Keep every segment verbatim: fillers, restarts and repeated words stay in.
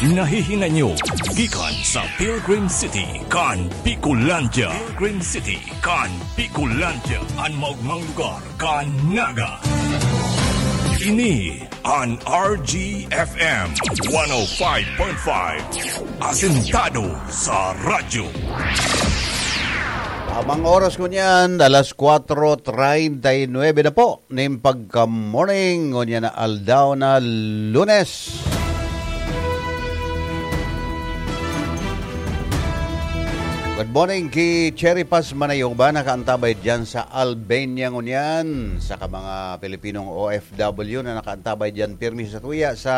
Nahihingan nyo gikan sa Pilgrim City kan Picolandia. Pilgrim City kan Picolandia. Ang maugmang lugar kan Naga. Ini an R G F M one oh five point five. Asintado sa radyo. Amang oras ko niyan, alas kwatro treinta y nueve na po. Ning pagka-morning, o niya na aldaw na Lunes. Good morning ki Cherry Paz Manayong ba nakaantabay dyan sa Albania ngunyan sa ka mga Pilipinong O F W na nakaantabay dyan pirmi sa tuya sa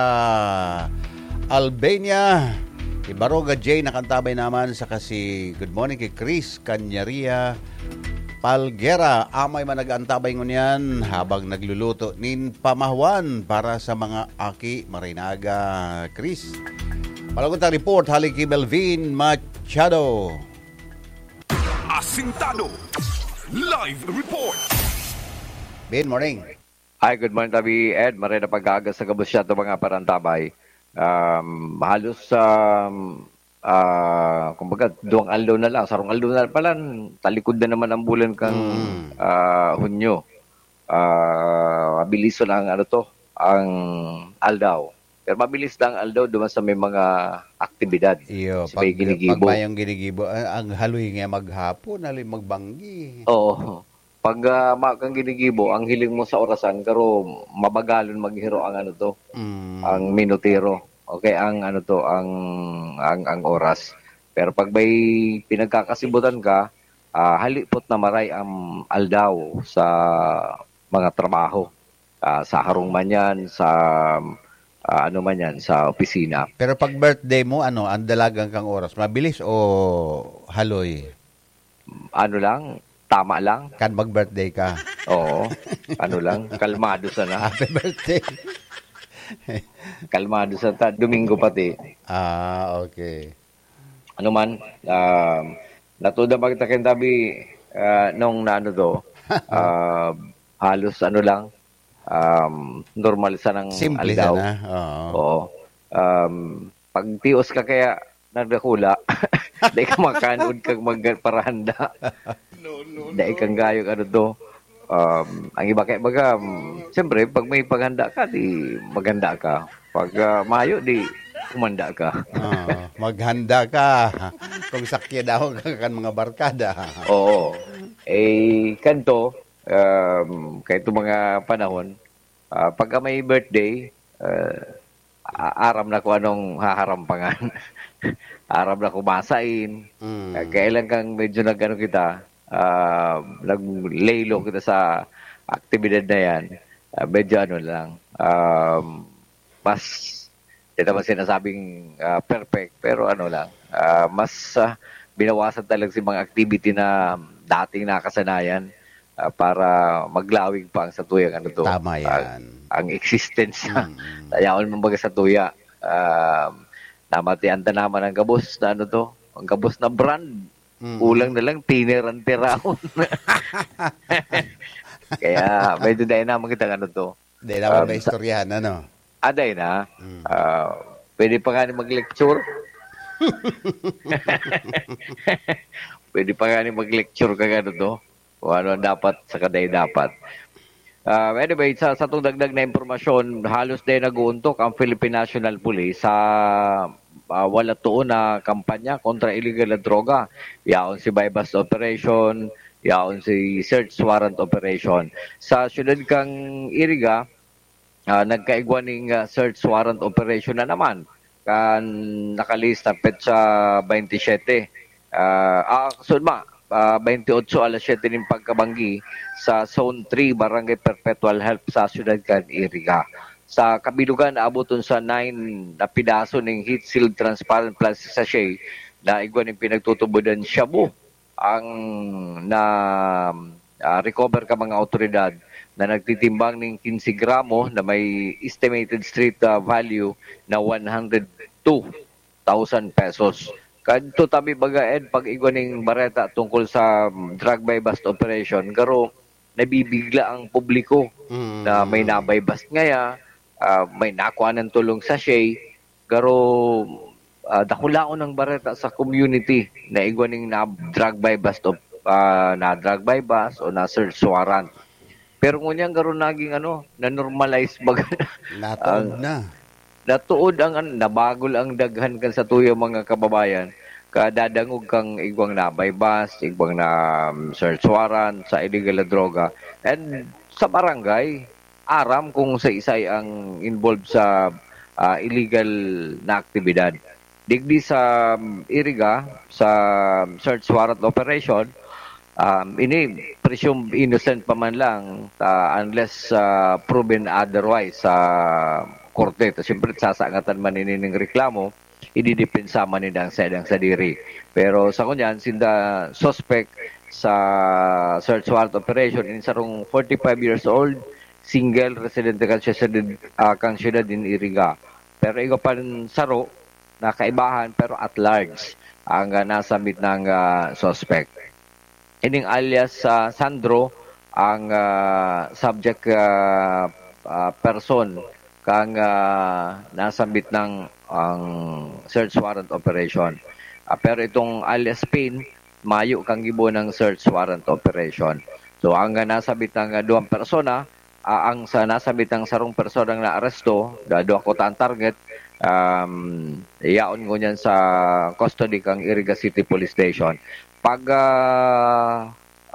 Albania. Si Baroga J nakaantabay naman sa kasi good morning kay Chris Canyaria Palgera. Amay man nag-antabay ngunyan habang nagluluto nin pamahwan para sa mga aki marinaga. Chris, palagunta report halik kay Melvin Machado. Asintado Live Report. Good morning. Hi, good morning tabi Ed. Maray na pag-agas sa gabos siya ito mga parantabay. Um, halos um, uh, kumbaga duwang aldaw na lang. Sarong aldaw na pala. Talikod na naman ang bulan kang mm. uh, Hunyo. Uh, mabilis lang ano to, ang aldaw. Pero mabilis lang aldaw duman sa may mga aktibidad. Iyo, si pag, ginigibo. pag mayang ginigibo, ang haloy nga maghapon, haloy magbanggi. Oo. Pag uh, makang ginigibo, ang hiling mo sa orasan, karo mabagalon maghiro ang ano to, mm. ang minutero. Okay, ang ano to, ang ang, ang oras. Pero pag may pinagkakasibutan ka, uh, halipot na maray ang aldaw sa mga trabaho. Uh, sa harong man yan, sa Uh, ano man yan, sa opisina. Pero pag birthday mo, ano, ang dalagang kang oras, mabilis o haloy? Ano lang, tama lang. Kan mag-birthday ka? Oo, ano lang, kalmado sana. Happy birthday. Kalmado sa ta, Domingo pati. Ah, okay. Ano man, uh, natuda magtakin tabi uh, nung na ano to, uh, halos ano lang, Um, normal sa ng simple aldaw. Simple sana. Oo. Oo. Um, pag tios ka kaya nagdakula, dahil ka makanood kang magparahanda. No, no, no. Dahil kang gayog ano to. Um, ang iba kaya baga, um, siyempre, pag may paghanda ka, di maganda ka. Pag uh, mayo, di kumanda ka. Oh, maghanda ka. Kung sakya daw ka kan mga barkada. Oo. Eh, kanto, Um, kahit mga panahon, uh, pagka may birthday, uh, aram na ko anong haharampangan. Aram na ko masain. Mm. Uh, kailan kang medyo nag-ano kita, uh, nag-laylo kita sa aktibidad na yan, uh, medyo ano lang, um, mas, hindi naman sinasabing uh, perfect, pero ano lang, uh, mas uh, binawasan talaga si mga activity na dating nakasanayan. Uh, para maglawig pa ang satuyang ano to. Tama yan. Uh, ang existence na. Mm. Ayaw naman baga satuya. Uh, namatian ta naman ang gabos na ano to. Ang gabos na brand. Mm. Ulang na lang, tiniran tiraon. Kaya medyo dahil naman kita ano to. Dahil naman um, na istoryahan, ano? Aday na. Mm. Uh, pwede pa nga ni mag-lecture. Pwede pa nga ni mag-lecture ka gano to. O ano dapat sa kaday dapat. Uh, anyway, sa, sa itong dagdag na impormasyon, halos din nag-uuntok ang Philippine National Police sa uh, wala tuon na kampanya kontra illegal na droga. Yaon si bypass operation, yaon si search warrant operation. Sa syudad kang Iriga, uh, nagkaigwan ng uh, search warrant operation na naman. Kan nakalista petsa twenty-seven. Uh, ah, sunod ba? Uh, twenty-eight alas siyete ng pagkabanggi sa Zone three Barangay Perpetual Help sa Siyudad Can Iriga. Sa kabilugan, abuton sa nine na pidaso ng heat sealed transparent plastic sachet na igwan ng pinagtutubudan shabu ang na uh, recover ka mga otoridad na nagtitimbang ng fifteen gramo na may estimated street uh, value na one hundred two thousand pesos. Kadto tabi baga Ed pag igwaning bareta tungkol sa drug buy bust operation karo nabibigla ang publiko mm. na may nabay bust ngaya, uh, may nakuha ng tulong sa sachet, Pero uh, dakulaon ng bareta sa community na igwaning na drug by bust of uh, na drug by bust o na search warrant. Pero ngunyang garo naging ano, na normalize bag Natuod na. Natuod ang an, nabagol ang daghan kan sa tuyo mga kababayan. Kadadangog kang igwang na by bust, igwang na um, search warrant sa illegal na droga. And sa barangay, aram kung sa isay ang involved sa uh, illegal na aktibidad. Digdi sa um, Iriga, sa um, search warrant operation, um, ini presumed innocent pa man lang uh, unless uh, proven otherwise sa uh, korte. Siyempre, sasangatan man inining reklamo, ididepensa man nidang sedang sa diri. Pero sa kunyan, sinda suspect sa search warrant operation, in sarong forty-five years old, single resident kang syudad, uh, kang syudad in Iriga. Pero ikaw pa rin saro, na kaibahan, pero at large, ang uh, nasambit ng uh, suspect. Ining alias uh, Sandro, ang uh, subject uh, uh, person, kang uh, nasambit ng ang search warrant operation. Uh, pero itong alias Pin, mayo kang gibo ng search warrant operation. So ang uh, nasabit ng uh, duwang persona, uh, ang sa nasabit ng sarong persona na aresto, dado ako ta ang target, um, iyaon ko niyan sa custody kang Iriga City Police Station. Pag uh,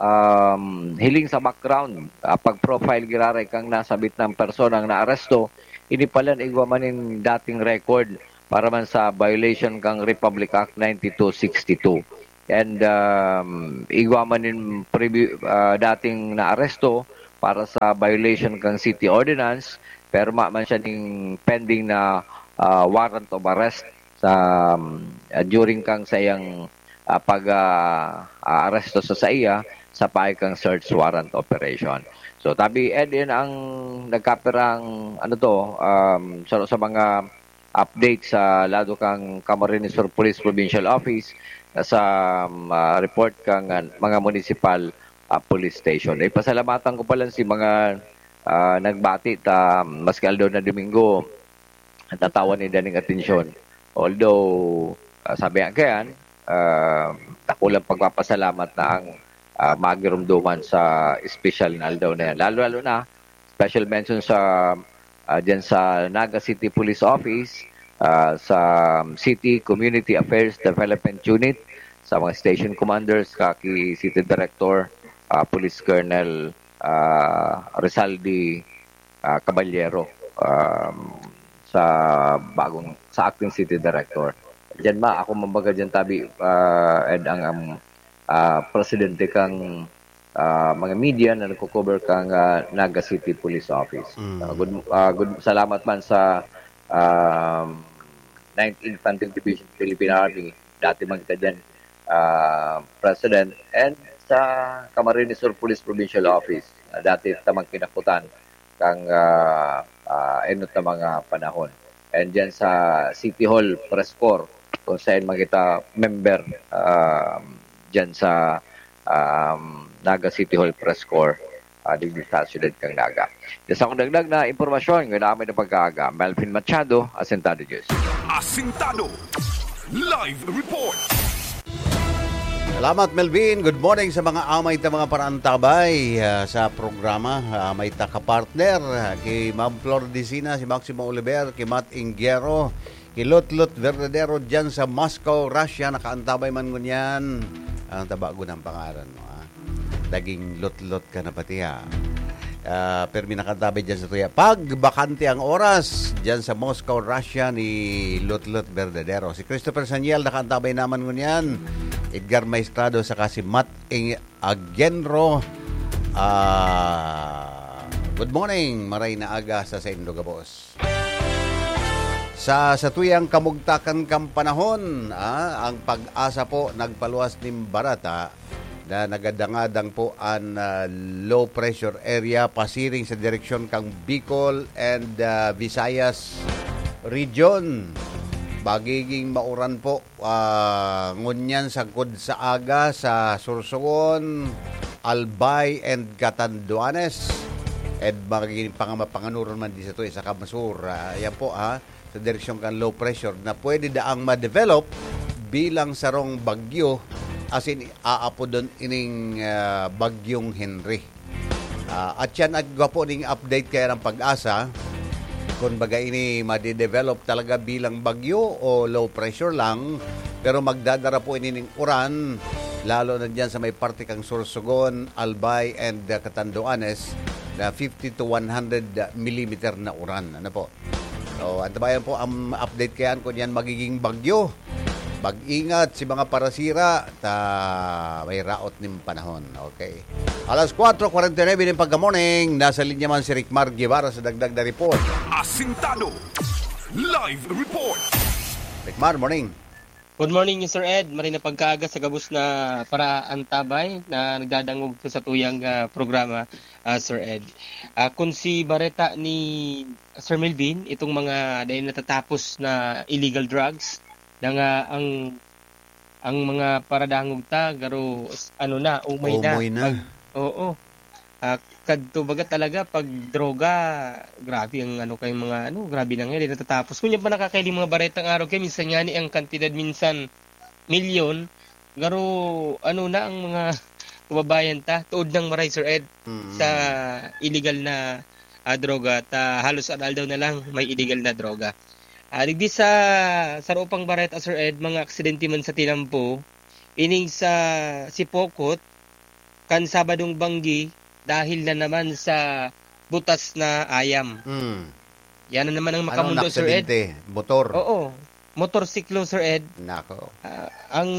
um, hiling sa background, uh, pag-profile giraray kang nasabit ng persona na aresto, ini pala igwa man yung dating record para man sa violation kang Republic Act ninety-two sixty-two. And um, igwa man yung previ- uh, dating naaresto para sa violation kang City Ordinance, pero ma man siya ning pending na uh, warrant of arrest sa um, uh, during kang sayang uh, pag-aresto uh, sa sa iya sa paay kang search warrant operation. So tabi Edin ang nagkapirang ano to um, sa, sa mga update sa lado kang Camarines Sur Police Provincial Office uh, sa um, uh, report kang uh, mga municipal uh, police station. Eh pasalamatan ko pala si mga uh, nagbati ta mas kaldo na Domingo at tatawan ni daning atensyon. Although uh, sabi ang kayan uh, takulang pagpapasalamat na ang Uh, magirumduman sa special na aldaw na yan. Lalo-lalo na, special mention sa uh, dyan sa Naga City Police Office, uh, sa City Community Affairs Development Unit, sa mga station commanders, kaki City Director, uh, Police Colonel uh, Rizaldi uh, Caballero, um, sa bagong, sa acting City Director. Diyan ma, ako mambaga dyan tabi, uh, ed ang um, Uh, presidente kang uh, mga media na nagko-cover kang uh, Naga City Police Office. Mm. Uh, good, uh, good, salamat man sa uh, ninth Infantry Division Philippine Army, dati man ka dyan, uh, President, and sa Camarines Sur Police Provincial Office, uh, dati tamang kinakutan kang uh, uh, enot na mga panahon. And dyan sa City Hall Press Corps, kung saan makita member uh, dyan sa um, Naga City Hall Press Corps, uh, digdi sa siyudad kang Naga. Isa akong dagdag na impormasyon, ngayon namin na pagkaaga. Melvin Machado, Asintado Diyos. Asintado, live report. Salamat Melvin. Good morning sa mga amay ta mga parantabay uh, sa programa. Uh, may taka-partner uh, kay Ma'am Flor Dicina, si Maximo Oliver, kay Matt Ingiero, kay Lot-Lot Verdadero dyan sa Moscow, Russia. Nakaantabay man ngunyan. Ang tabago ng pangalan mo, ha? Daging lot-lot ka na pati, ha? Uh, pero minakantabay dyan sa tuya. Pag bakante ang oras, dyan sa Moscow, Russia, ni Lot-Lot Verdadero. Si Christopher Sanyel, nakaantabay naman ngunyan. Edgar Maestrado, saka si Matt Agenro. Uh, good morning, maray na aga sa Sendo Gabos. Sa satuyang kamugtakan kang panahon, ah, ang pag-asa po nagpaluwas ng barata na nagadangadang po ang uh, low pressure area pasiring sa direksyon kang Bicol and uh, Visayas region. Bagiging mauran po uh, ngunyan sagkod sa aga sa Sursogon, Albay and Catanduanes. At magiging pangamapanganuron man di sa ito sa Kamasur. Uh, yan po ha. sa direksyon kan low pressure na pwede daang ma-develop bilang sarong bagyo as in aapo doon ining uh, bagyong Henry. Uh, at yan at gwapo ning update kaya ng Pag-asa kung baga ini ma-develop talaga bilang bagyo o low pressure lang, pero magdadara po ini ning uran lalo na dyan sa may parte kang Sorsogon, Albay and uh, Catanduanes na fifty to one hundred millimeter na uran. Ano po? So, antabayan po ang update kayan kung yan magiging bagyo. Mag-ingat si mga parasira ta may raot ng panahon. Okay. Alas four forty-nine ng pagka-morning, nasa linya man si Rickmar Guevara sa dagdag na report. Asintado Live Report. Rickmar, morning. Good morning, Sir Ed. Marina pagkaaga sa gabos na para antabay na nagdadangog sa tuyang uh, programa, uh, Sir Ed. Uh, kung si Bareta ni Sir Melvin, itong mga dahil natatapos na illegal drugs, na nga ang ang mga paradangog ta, garo ano na, umay na. Umay na. Pag, oo. Uh, kadto baga talaga pag droga, grabe ang ano kay mga ano, grabe na nga di natatapos. Kunya pa nakakaili mga baretang araw kay minsan nga ni ang kantidad minsan milyon, garo ano na ang mga kababayan ta tuod ng maray Sir Ed mm-hmm. sa illegal na uh, droga ta halos adal daw na lang may illegal na droga. Uh, digdi sa sarupang bareta Sir Ed, mga aksidente man sa tinampo, ining sa Sipokot kan Sabadong Banggi dahil na naman sa butas na ayam. Mm. Yan na naman ang makamundo, ano, Sir Ed. Motor. Oo. Motorsiklo, Sir Ed. Nako. Uh, ang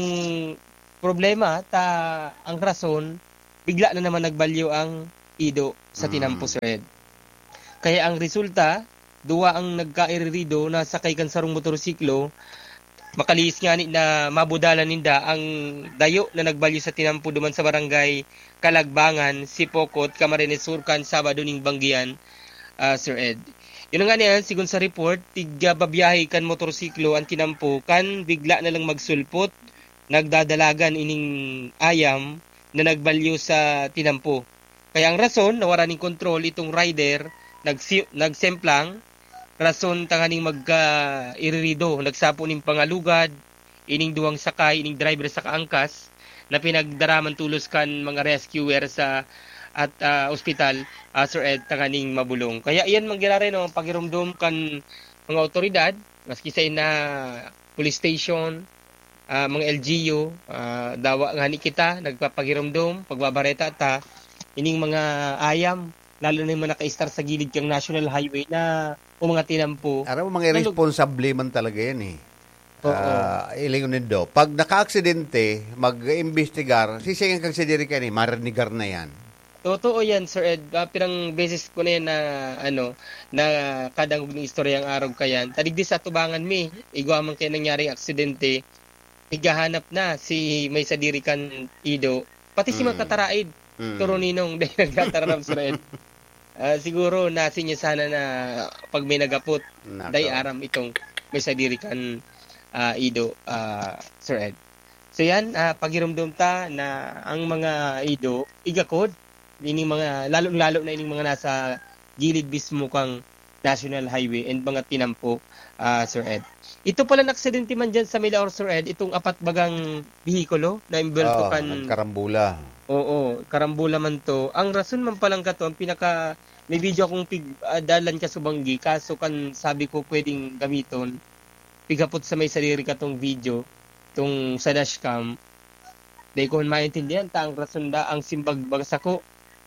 problema, ta ang rason, bigla na naman nagbalyo ang ido sa tinampo, mm. Sir Ed. Kaya ang resulta, duwa ang nagkairirido na sakay kan sarong motorsiklo, makalis nga ni na mabudalan ninda ang dayo na nagbalyo sa tinampo duman sa barangay Kalagbangan, Sipokot, Camarines Sur, kan Sabado ning Banggian, uh, Sir Ed. Yun nga niyan, sigun sa report, tiga babiyahe kan motorsiklo ang tinampo, kan bigla na lang magsulpot, nagdadalagan ining ayam na nagbalyo sa tinampo. Kaya ang rason, nawara ning kontrol itong rider, nagsi- nagsemplang, rason tanganing magka-irirido, nagsapo ning pangalugad, ining duwang sakay, ining driver sa kaangkas, na pinagdaraman tulos kan mga rescuer sa at uh, ospital, uh, Sir Ed, tanganing mabulong. Kaya iyan mangyari no, ang pagirumdum kan mga otoridad, maski sa ina police station, uh, mga L G U, uh, dawa nga ni kita, nagpapagirumdum, pagbabareta ta, ining mga ayam, lalo na yung mga naka-star sa gilid kang national highway na o mga tinampo. Araw mga irresponsible man talaga yan eh. Oo. Uh, ilingunin do. Pag naka-aksidente, mag-imbestigar, sisingin kang si Dirika ni, marinigar na yan. Totoo yan, Sir Ed. Uh, pirang beses ko na yan na, ano, na kadangog ng istorya ang araw kayan. Tadigdi sa tubangan mi, igwa man kayo nangyaring aksidente, igahanap na si may sa Dirikan Ido, pati si mm. magkataraid, mm. Turuninong dahil nagkataranam, Sir Ed. Uh, siguro nasin niya sana na pag may nagapot, dahil aram itong may sa Dirikan uh, Ido, uh, Sir Ed. So yan, uh, pagirumdum ta na ang mga Ido, igakod, ining mga, lalo-lalo na ining mga nasa gilid mismo kang National Highway and mga tinampo, uh, Sir Ed. Ito pala naksidente man dyan sa Milaor, Sir Ed, itong apat bagang bihikulo na imbelto oh, kan... karambula. Oo, karambula man to. Ang rason man palang ka to, ang pinaka... May video akong pig, uh, dalan ka subanggi, kaso kan sabi ko pwedeng gamiton, pigapot sa may sarili ka tong video, tong sa dashcam, dahil ko maintindihan, ta ang rason da, ang simbag bagsa ko,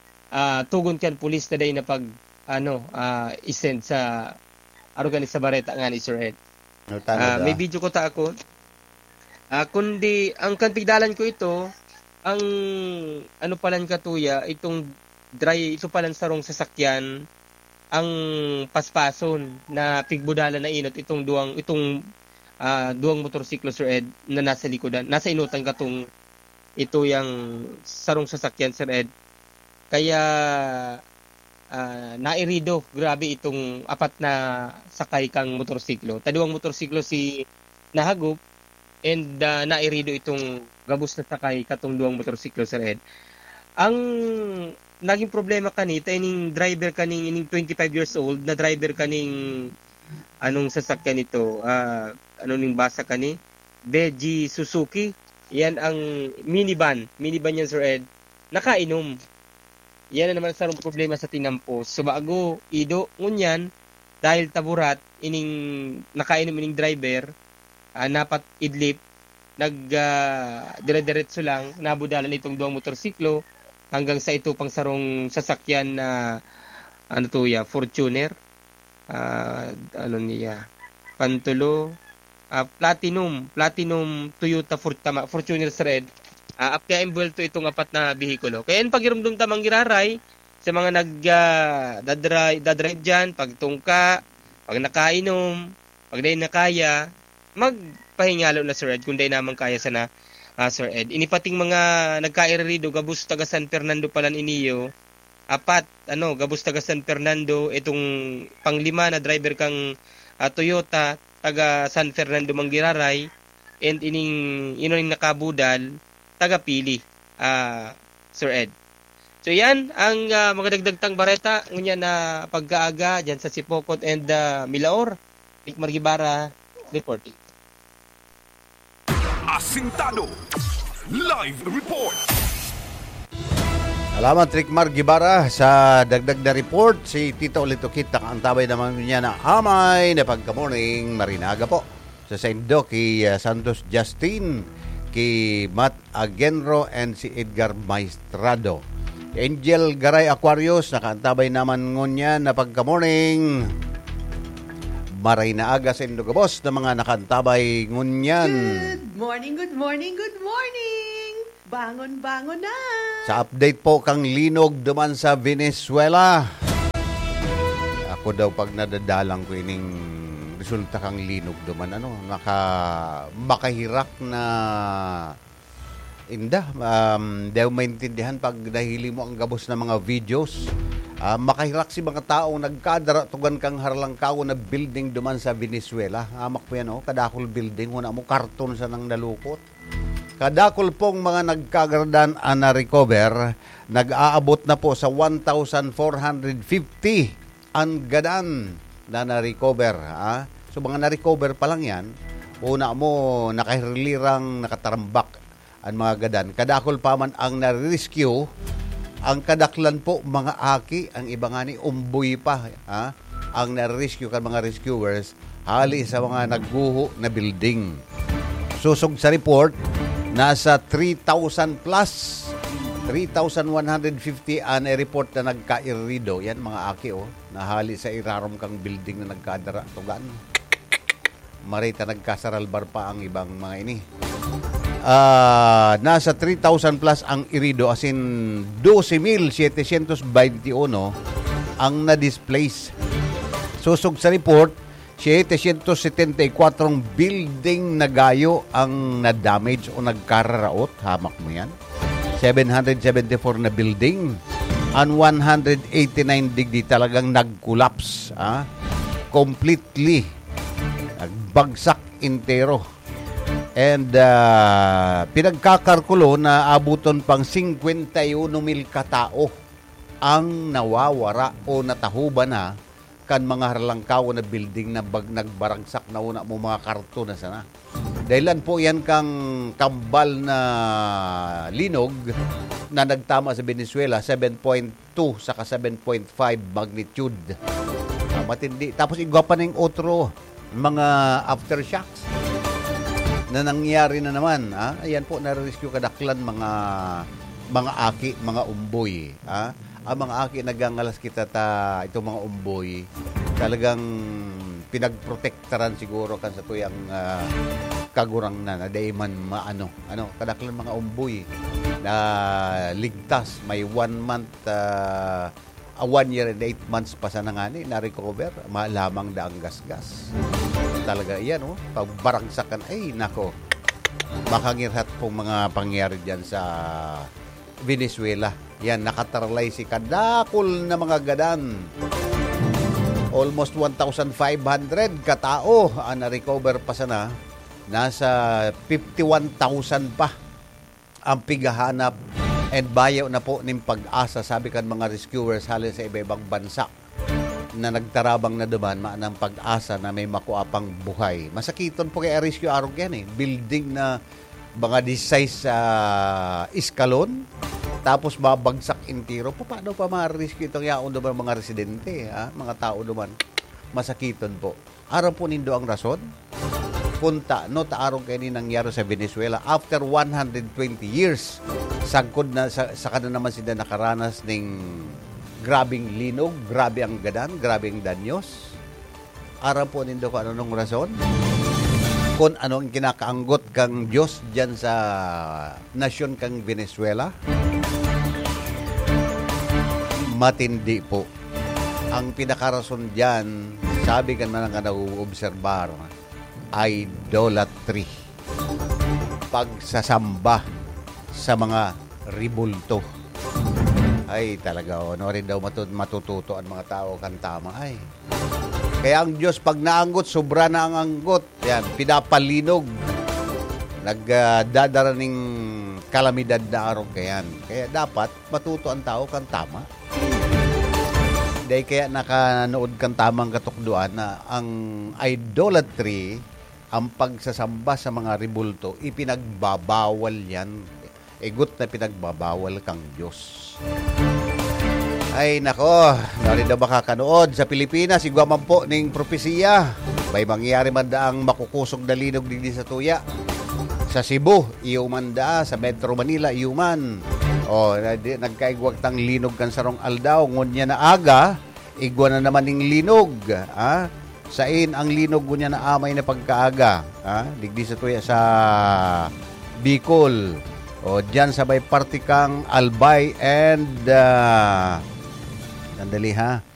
uh, tugon kan pulis na day na pag, ano, uh, isend sa, arugan sa bareta nga ni Sir Ed. No, uh, may video ko ta ako, uh, kundi, ang kanpigdalan ko ito, ang, ano palan katuya, itong, dry, ito palang sarong sasakyan, ang paspason na pigbudalan na inot itong duwang itong uh, duwang motorsiklo, Sir Ed, na nasa likodan, nasa inutan katong ito yung sarong sasakyan, Sir Ed. Kaya uh, nairido, grabe itong apat na sakay kang motorsiklo. Taduwang motorsiklo si nahagop and uh, nairido itong gabos na sakay katong duwang motorsiklo, Sir Ed. Ang naging problema kanita, ining driver kaning ining twenty-five years old na driver kaning anong sasakyan ito? Ah, ano ning basa kani? Beji Suzuki. Yan ang minivan. Minivan yan, Sir Ed. Nakainom. Yan na naman sa problema sa tinampos. So bago ido ngunyan dahil taburat ining nakainom ining driver, uh, napat idlip nag uh, dire-diretso lang nabudalan itong duwang motorsiklo hanggang sa ito pang sarong sasakyan na ano to ya, Fortuner. Uh, ano niya? Pantulo uh, Platinum, Platinum Toyota Fortama, Fortuner Red. Uh, apya imbulto itong apat na bihikulo. Kaya yung pagirumdum tamang giraray sa mga nag uh, dadrive, dadrive dyan, pagtungka, pag nakainom, pag dahil nakaya, magpahingalo na Sir Ed, kung dahil naman kaya sana uh, Sir Ed. Inipating mga nagkairirido, gabus taga San Fernando palan iniyo, apat, ano, gabus taga San Fernando, itong panglima na driver kang uh, Toyota, taga San Fernando Manggiraray, and ining, inuning nakabudal, taga Pili, uh, Sir Ed. So yan ang uh, mga dagdagtang bareta ngunya na pagkaaga diyan sa Sipokot and uh, Milaor. Rick Margibara reporting. Asintado Live Report. Salamat Rick Margibara sa dagdag na report. Si Tito Lito Kit nakaantabay naman niya na amay na pagka-morning marinaga po. Sa Saindo kay uh, Santos Justin, kay Matt Agenro and si Edgar Maestrado. Angel Garay Aquarius, nakaantabay naman ngunya na pagka-morning. Maray na aga sa Indogabos na mga nakaantabay ngunyan. Good morning, good morning, good morning! Bangon, bangon na! Sa update po kang linog duman sa Venezuela. Ako daw pag nadadalang ko ining resulta kang linog duman, ano, naka, makahirak na inda, um, daw maintindihan pag nahili mo ang gabos na mga videos. Uh, makahirak si mga taong nagkadara tugan kang harlangkaw na building duman sa Venezuela. Amak po yan, oh, kadakol building, una mo karton sa nang nalukot. Kadakol pong mga nagkagardan uh, na recover, nag-aabot na po sa one thousand four hundred fifty ang gadan na na-recover. Ha? So mga na-recover pa lang yan, una mo nakahirlirang nakatarambak ang mga gadan. Kadakol pa man ang na-rescue, ang kadaklan po mga aki, ang iba nga ni umboy pa, ha? Ang na-rescue kan mga rescuers, hali sa mga nagguho na building. Susog sa report, nasa three thousand plus, three thousand one hundred fifty ang report na nagka-irrido. Yan mga aki, oh, nahali sa irarom kang building na nagkadara tugan. Marita nagkasaralbar pa ang ibang mga ini. Uh, nasa three thousand plus ang irido, as in twelve thousand seven hundred twenty-one ang na-displace. Susog sa report, seven hundred seventy-four building na gayo ang na-damage o nagkararaot. Hamak mo yan. seven hundred seventy-four na building. And one hundred eighty-nine degree talagang nag-collapse. Ah? Completely. Nagbagsak intero. And uh, pinagkakarkulo na abuton pang fifty-one mil katao ang nawawara o natahuba na kan mga harlangkaw na building na bag, nagbaragsak na una mo mga karton na sana. Dahilan po yan kang kambal na linog na nagtama sa Venezuela, seven point two saka seven point five magnitude. Uh, matindi. Tapos igwa pa ng otro mga aftershocks na nangyari na naman. Ah? Ayan po, na-rescue kadaklan mga mga aki, mga umboy. Ah? Ang mga aki nagangalas kita ta, itong mga umboy, talagang pinagprotektaran siguro kan sa tuyang uh, kagurang na, na day man maano, ano, kadaklan mga umboy na ligtas, may one month, uh, a one year and eight months pa sa nangani, na-recover, malamang daang gasgas. Talaga yan, oh, pagbaragsakan, ay nako, makangirhat pong mga pangyari dyan sa Venezuela. Yan, nakataralay si kadakol na mga gadan. Almost one thousand five hundred katao ang na-recover pa sana. Nasa fifty-one thousand pa ang pigahanap and bayaw na po ng pag-asa, sabi kan mga rescuers halin sa iba-ibang bansa. na nagtarabang na duman, maanang pag-asa na may makuapang buhay. Masakiton po kay Rescue Arog yan eh. Building na mga disay sa iskalon, tapos babagsak intiro. Pa, paano pa ma-rescue itong yaon duman mga residente, ha? Mga tao duman. Masakiton po. Araw po nindo ang rason. Punta, no, taarong kayo ni nangyari sa Venezuela after one hundred twenty years. Sagkod na, sa, saka na naman sila nakaranas ng grabing linog, grabe ang gadan, grabe ang danyos. Araw po nindo kung anong rason. Kung anong kinakaanggot kang Diyos dyan sa nasyon kang Venezuela. Matindi po. Ang pinakarason dyan, sabi ka na nga nag-uobserbar, idolatry. Pagsasamba sa mga ribulto. Ay, talaga, ano rin daw matut- matututo ang mga tao kan tama. Ay. Kaya ang Diyos, pag naanggot, sobra na ang anggot. Yan, pinapalinog. Nagdadara uh, ng kalamidad na araw kayan. Kaya dapat matuto ang tao kan tama. Dahil kaya nakanood kang tamang katukduan na ang idolatry, ang pagsasamba sa mga ribulto, ipinagbabawal yan. Egot na pinagbabawal kang Diyos. Ay nako, narin na makakanood sa Pilipinas, igwaman po ng propesiya. May mangyayari man daang makukusog na linog din sa tuya. Sa Cebu, iuman da. Sa Metro Manila, iuman. O, nagkaigwag tang linog kan sarong aldaw. Ngunya na aga, igwa na naman ng linog. Ha? Sain ang linog ngunya na amay na pagkaaga. Ha? Digdi sa tuya sa Bicol. O, dyan sabay party kang Albay and... Uh, Sandali ha.